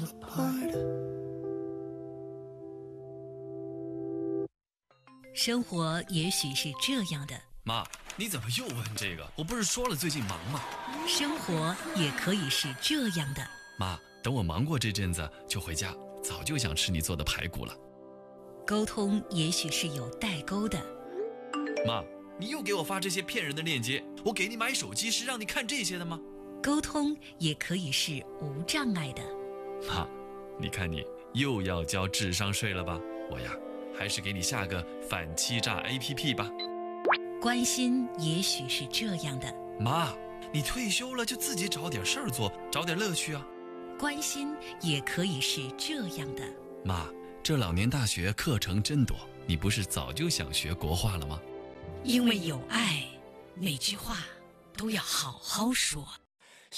生活也许是这样的， 妈，你怎么又问这个？我不是说了最近忙吗？ 生活也可以是这样的。 妈，等我忙过这阵子就回家，早就想吃你做的排骨了。 沟通也许是有代沟的。 妈，你又给我发这些骗人的链接，我给你买手机是让你看这些的吗？ 沟通也可以是无障碍的。 妈，你看你又要交智商税了吧？我呀，还是给你下个反欺诈 APP 吧。 关心也许是这样的。 妈，你退休了就自己找点事儿做，找点乐趣啊。 关心也可以是这样的。 妈，这老年大学课程真多，你不是早就想学国画了吗？ 因为有爱，每句话都要好好说。